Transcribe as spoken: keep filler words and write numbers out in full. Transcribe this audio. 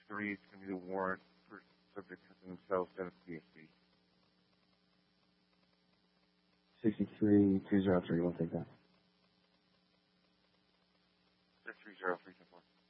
sixty-three is going to be the warrant for subject to themselves and P S B. sixty-three two zero three, we'll take that. Six three zero three four.